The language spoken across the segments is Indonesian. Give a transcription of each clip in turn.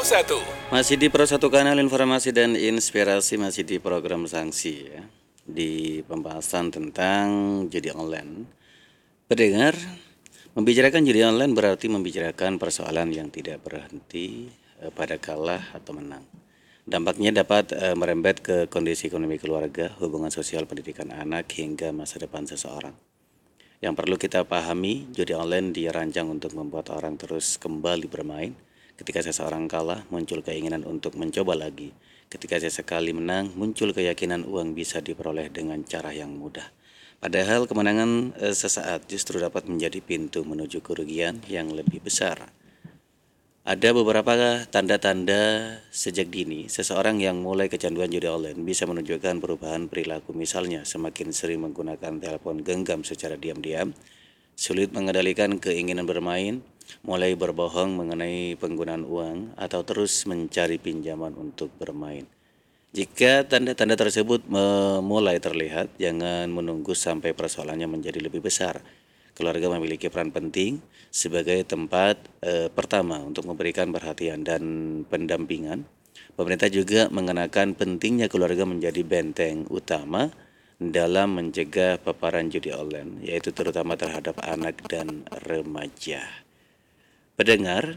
1. Masih di Pro 1 Kanal Informasi dan Inspirasi, masih di program sanksi ya. Di pembahasan tentang judi online. Pendengar, membicarakan judi online berarti membicarakan persoalan yang tidak berhenti pada kalah atau menang. Dampaknya dapat merembet ke kondisi ekonomi keluarga, hubungan sosial, pendidikan anak, hingga masa depan seseorang. Yang perlu kita pahami, judi online dirancang untuk membuat orang terus kembali bermain. Ketika seseorang kalah, muncul keinginan untuk mencoba lagi. Ketika sesekali menang, muncul keyakinan uang bisa diperoleh dengan cara yang mudah. Padahal kemenangan sesaat justru dapat menjadi pintu menuju kerugian yang lebih besar. Ada beberapa tanda-tanda sejak dini seseorang yang mulai kecanduan judi online bisa menunjukkan perubahan perilaku. Misalnya, semakin sering menggunakan telepon genggam secara diam-diam, sulit mengendalikan keinginan bermain, mulai berbohong mengenai penggunaan uang, atau terus mencari pinjaman untuk bermain. Jika tanda-tanda tersebut mulai terlihat, jangan menunggu sampai persoalannya menjadi lebih besar. Keluarga memiliki peran penting sebagai tempat pertama untuk memberikan perhatian dan pendampingan. Pemerintah juga mengenakan pentingnya keluarga menjadi benteng utama dalam mencegah paparan judi online, yaitu terutama terhadap anak dan remaja. Pendengar,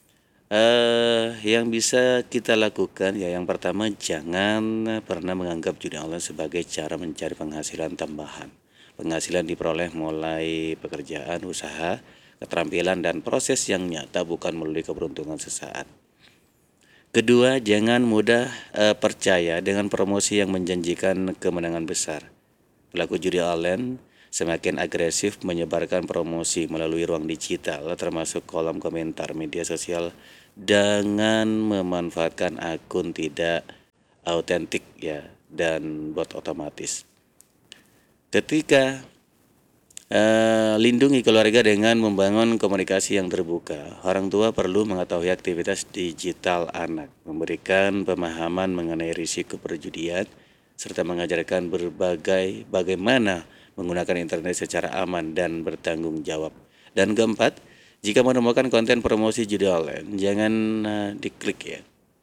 yang bisa kita lakukan ya, yang pertama, jangan pernah menganggap judi online sebagai cara mencari penghasilan tambahan. Penghasilan diperoleh mulai pekerjaan, usaha, keterampilan, dan proses yang nyata, bukan melalui keberuntungan sesaat. Kedua, jangan mudah percaya dengan promosi yang menjanjikan kemenangan besar. Pelaku judi online semakin agresif menyebarkan promosi melalui ruang digital, termasuk kolom komentar media sosial, dengan memanfaatkan akun tidak autentik ya, dan bot otomatis. Ketika lindungi keluarga dengan membangun komunikasi yang terbuka. Orang tua perlu mengetahui aktivitas digital anak, memberikan pemahaman mengenai risiko perjudian, serta mengajarkan bagaimana menggunakan internet secara aman dan bertanggung jawab. Dan keempat, jika menemukan konten promosi judi online, jangan diklik ya.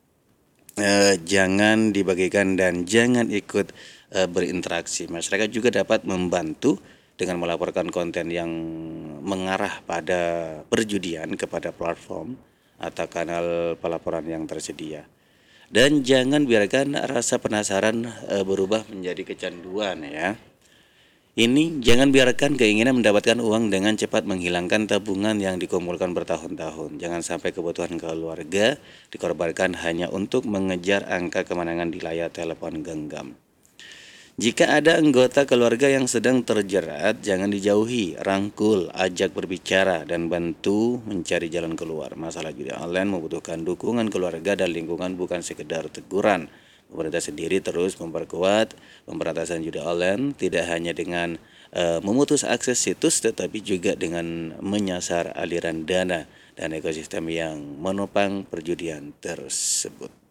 Jangan dibagikan dan jangan ikut berinteraksi. Masyarakat juga dapat membantu dengan melaporkan konten yang mengarah pada perjudian kepada platform atau kanal pelaporan yang tersedia. Dan jangan biarkan rasa penasaran berubah menjadi kecanduan ya. Ini jangan biarkan keinginan mendapatkan uang dengan cepat menghilangkan tabungan yang dikumpulkan bertahun-tahun. Jangan sampai kebutuhan keluarga dikorbankan hanya untuk mengejar angka kemenangan di layar telepon genggam. Jika ada anggota keluarga yang sedang terjerat, jangan dijauhi, rangkul, ajak berbicara, dan bantu mencari jalan keluar. Masalah judi online membutuhkan dukungan keluarga dan lingkungan, bukan sekedar teguran. Pemerintah sendiri terus memperkuat pemberantasan judi online, tidak hanya dengan memutus akses situs, tetapi juga dengan menyasar aliran dana dan ekosistem yang menopang perjudian tersebut.